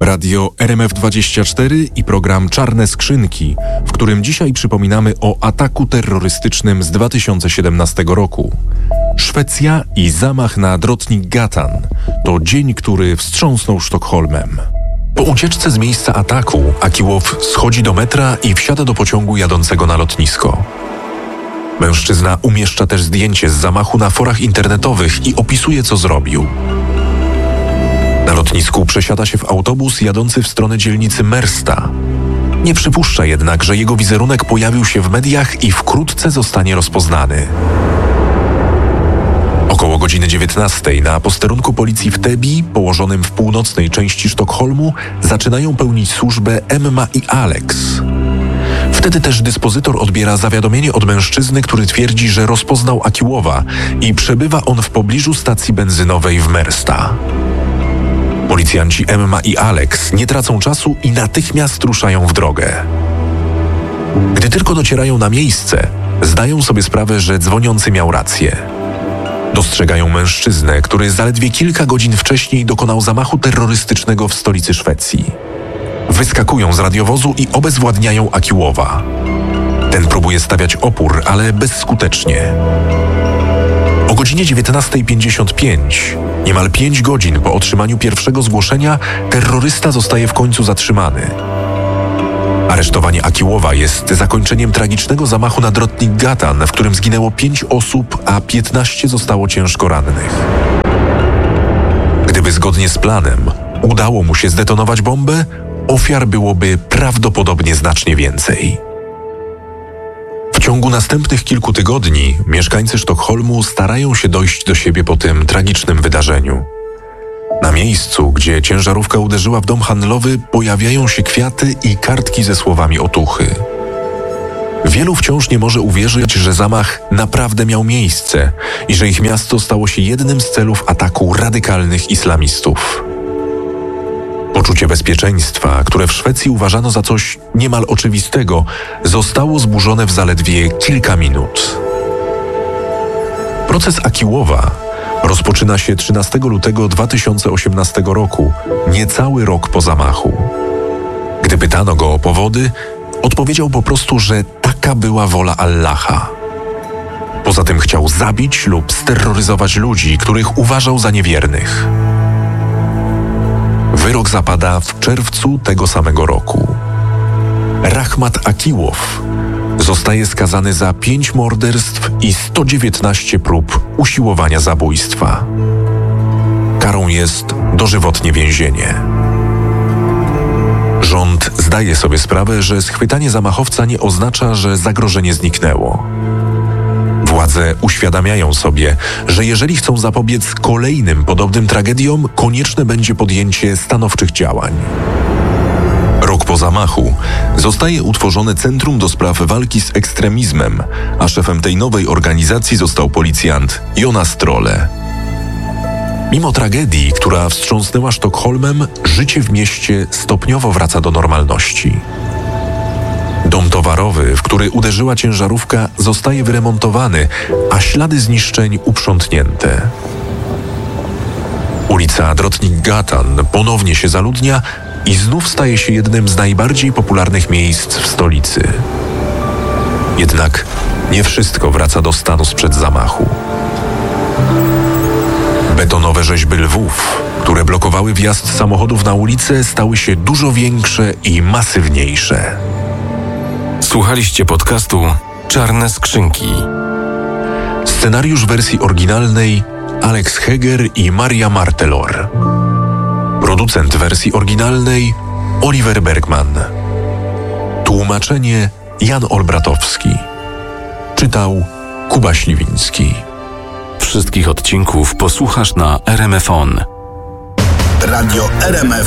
Radio RMF24 i program Czarne Skrzynki, w którym dzisiaj przypominamy o ataku terrorystycznym z 2017 roku. Szwecja i zamach na Drottninggatan to dzień, który wstrząsnął Sztokholmem. Po ucieczce z miejsca ataku Akiłow schodzi do metra i wsiada do pociągu jadącego na lotnisko. Mężczyzna umieszcza też zdjęcie z zamachu na forach internetowych i opisuje, co zrobił. Na lotnisku przesiada się w autobus jadący w stronę dzielnicy Märsta. Nie przypuszcza jednak, że jego wizerunek pojawił się w mediach i wkrótce zostanie rozpoznany. Około godziny 19 na posterunku policji w Täby, położonym w północnej części Sztokholmu, zaczynają pełnić służbę Emma i Alex. Wtedy też dyspozytor odbiera zawiadomienie od mężczyzny, który twierdzi, że rozpoznał Akiłowa i przebywa on w pobliżu stacji benzynowej w Märsta. Policjanci Emma i Alex nie tracą czasu i natychmiast ruszają w drogę. Gdy tylko docierają na miejsce, zdają sobie sprawę, że dzwoniący miał rację. Dostrzegają mężczyznę, który zaledwie kilka godzin wcześniej dokonał zamachu terrorystycznego w stolicy Szwecji. Wyskakują z radiowozu i obezwładniają Akiłowa. Ten próbuje stawiać opór, ale bezskutecznie. O godzinie 19:55, niemal 5 godzin po otrzymaniu pierwszego zgłoszenia, terrorysta zostaje w końcu zatrzymany. Aresztowanie Akiłowa jest zakończeniem tragicznego zamachu na Drottninggatan, w którym zginęło 5 osób, a 15 zostało ciężko rannych. Gdyby zgodnie z planem udało mu się zdetonować bombę, ofiar byłoby prawdopodobnie znacznie więcej. W ciągu następnych kilku tygodni mieszkańcy Sztokholmu starają się dojść do siebie po tym tragicznym wydarzeniu. Na miejscu, gdzie ciężarówka uderzyła w dom handlowy, pojawiają się kwiaty i kartki ze słowami otuchy. Wielu wciąż nie może uwierzyć, że zamach naprawdę miał miejsce i że ich miasto stało się jednym z celów ataku radykalnych islamistów. Poczucie bezpieczeństwa, które w Szwecji uważano za coś niemal oczywistego, zostało zburzone w zaledwie kilka minut. Proces Akiłowa rozpoczyna się 13 lutego 2018 roku, niecały rok po zamachu. Gdy pytano go o powody, odpowiedział po prostu, że taka była wola Allaha. Poza tym chciał zabić lub steroryzować ludzi, których uważał za niewiernych. Wyrok zapada w czerwcu tego samego roku. Rahmat Akiłow zostaje skazany za 5 morderstw i 119 prób usiłowania zabójstwa. Karą jest dożywotnie więzienie. Rząd zdaje sobie sprawę, że schwytanie zamachowca nie oznacza, że zagrożenie zniknęło. Władze uświadamiają sobie, że jeżeli chcą zapobiec kolejnym podobnym tragediom, konieczne będzie podjęcie stanowczych działań. Rok po zamachu zostaje utworzone Centrum do Spraw Walki z Ekstremizmem, a szefem tej nowej organizacji został policjant Jonas Trolle. Mimo tragedii, która wstrząsnęła Sztokholmem, życie w mieście stopniowo wraca do normalności. Dom towarowy, w który uderzyła ciężarówka, zostaje wyremontowany, a ślady zniszczeń uprzątnięte. Ulica Drottninggatan ponownie się zaludnia i znów staje się jednym z najbardziej popularnych miejsc w stolicy. Jednak nie wszystko wraca do stanu sprzed zamachu. Betonowe rzeźby lwów, które blokowały wjazd samochodów na ulicę, stały się dużo większe i masywniejsze. Słuchaliście podcastu Czarne Skrzynki. Scenariusz wersji oryginalnej Alex Heger i Maria Martelor. Producent wersji oryginalnej Oliver Bergman. Tłumaczenie Jan Olbratowski. Czytał Kuba Śliwiński. Wszystkich odcinków posłuchasz na RMF On. Radio RMF